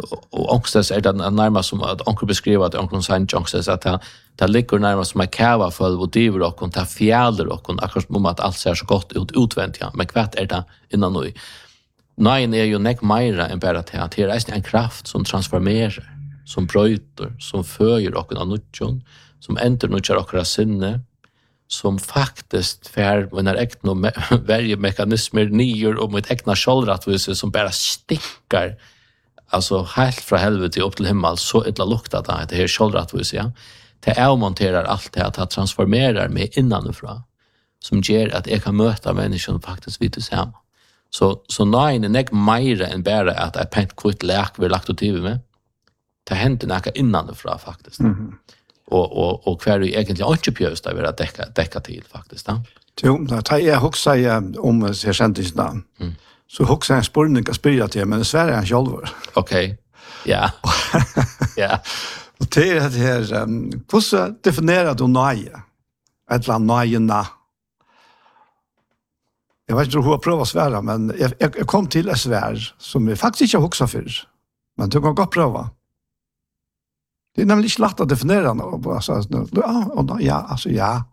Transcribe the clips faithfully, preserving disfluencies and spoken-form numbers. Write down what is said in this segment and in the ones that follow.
och ångstes är det närmast som att onkel beskriver att onkel säger ångstes att det det ligger närmast som en kava för och driver och och tar fjäller och akkurat som att allt ser så gott ut utvänt ja men kvart är det innan nu. Nej är ju näck mera än bara att det är en kraft som transformerar, som bryter, som föjer och en nutjon, som ändrar nutjar och sinne, som faktiskt för när äkta varje mekanismer nyer och med äkta självrättvise som bara stickar alltså helt från helvete upp till himmel så ett lukta det det här självrättvise ja det avmonterar allt det att det transformerar mig innanifrån som ger att jag kan möta människor faktiskt vid det samma så så nej det är mer än bara att jag pent kvitt läk vi lagt ut med det händer något innanifrån faktiskt mm. och och och kvar är egentligen inte pjöst där att täcka täcka till faktiskt ja jo det tar jag också om så känns det namn mm. så också en spårning att spela till men Sverige är själva okej ja ja och det är det här hur så definierar du nöje ett land nöjena jag vet inte hur jag prövar svära men jag, jag kom till ett svär som jag faktiskt inte har huxat för men du kan gå pröva. Det är nämligen inte lätt att definiera något. Alltså, ja, ja, alltså ja.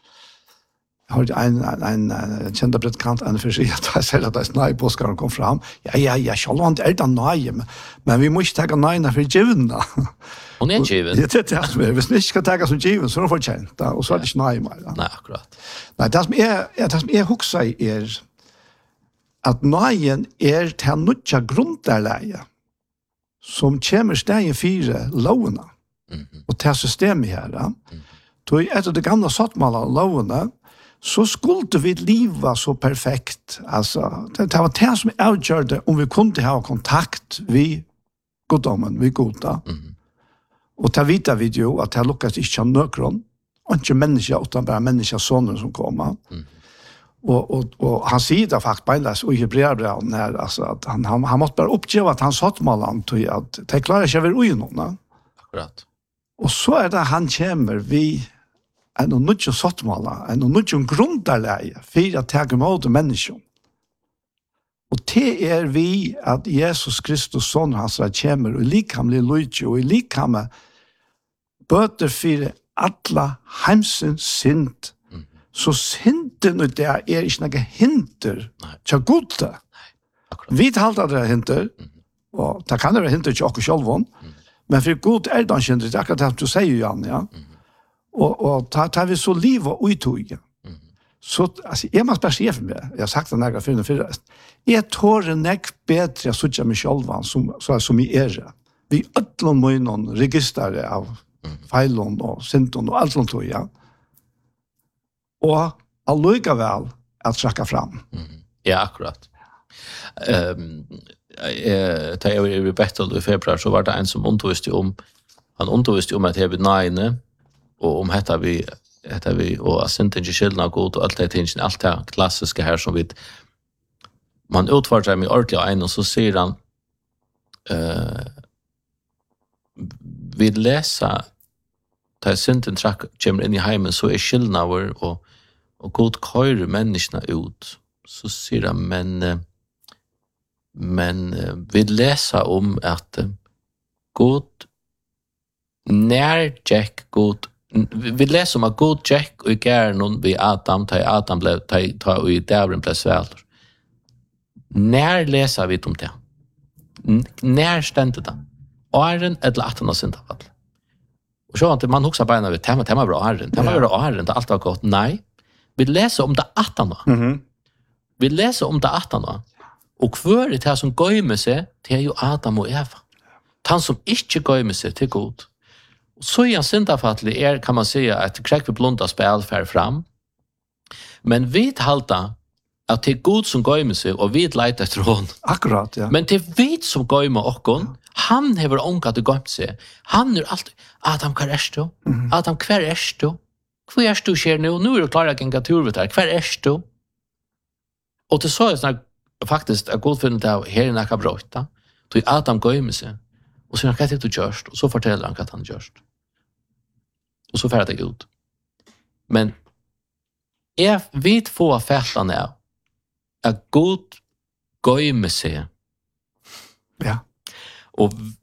Jag har en, en, en kända predikant en för sig att jag säger att det är snöj på ska kom fram. Ja, ja, ja, självant är det nöj. Men vi måste ta nöjna för given. Hon är given. Ja, det är det. Hvis ni inte ska ta som given så är det förtjänt. Och så är det inte nöj med. Nej, akkurat. Nej, det som är, det som är huxa är att nöjen är till nutja grundläge som kommer stegen fyra lovena. Mm -hmm. Och det systemet här. Ja. Mm -hmm. Då är ett av de gamla sattmala lovena så skulle vi leva så perfekt. Alltså, det, det var det som avgjorde om vi kunde ha kontakt vid godomen, vid goda. Mm -hmm. Och det vet vi ju att det lyckas inte ha nökron. Och inte människa utan bara människa soner som kommer. Mm -hmm. Och, och, och han säger det faktiskt beinleis och i Hebreerbrevet här alltså att han, han, han måste bara uppge att han satt malan till att det klarar sig över ojnona. Akkurat. Och så är det han kommer vi en nutjo sattmala, en nutjo grundarläge för att ta emot människan. Och det är vi att Jesus Kristus son hans kommer och likamlig lydje och i likame böter för alla heimsens synd. Så synden och det är inte några hinder till goda. Vi talar det hinder, mm. och det kan vara hinder till oss själva, mm. men för god är det inte det akkurat det du säger, Jan, ja. Mm. Och, och tar, tar vi så liv och uttog, mm. så alltså, jag måste bara säga för mig, jag har sagt det några för förra, jag tror en näck bättre att sucha mig själva som, så, som i er. Vi ödlom någon register av mm. feilon och synden och allt sånt, ja. Och alluga väl att söka fram. Mm. Ja, akkurat. Ehm eh ta jag i Bettel i februari så var det en som undervisste om han undervisste om att det är nine och om detta vi detta vi och ascenten skillnad god och allt det tingen allt det klassiska här som vi man utfordrar mig ordentligt en och så säger han eh vi läsa ta synden track kommer in i hemmen så är skillnader och och god körer människorna ut så säger han men men vi läsa om att god när Jack god vi läser om att god Jack och gär någon vid Adam ta Adam blev ta ta och i dävren blev svälter. När läser vi om det? När stände det? Åren eller åttonde syndafall. Och så att man också bara vid tema tema bra åren. Tema bra åren det allt var gott. Nej. Vi läser om det åttonde. Mhm. Vi läser om det åttonde. Och för det här som gömmer sig det är ju Adam och Eva. Han som inte gömmer sig till god. Och så är syndafall är kan man säga att kräck vi blunda spel för fram. Men vi halta att det är god som gömmer sig och vi letar efter honom. Akkurat, ja. Men det är vi som gömmer oss. Han har ångat och gömt sig. Han är alltid, Adam, kvar är du? Mm. Adam, kvar är du? Kvar är du sker nu? Nu är du klar att gänga tur här. Kvar är du? Och det så är sådär faktiskt att god finner det här är näka bråta. Då är Adam gömmer sig. Och så är han du görst. Och så fortäller han att han görst. Och så färd det ut. Men jag vet få färdan är att god gömmer sig. Ja. Och